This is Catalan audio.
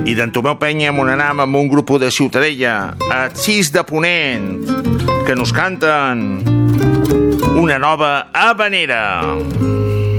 I d'en Tomeu Penya m'on anam amb un grup de Ciutadella, a 6 de Ponent, que nos canten una nova habanera.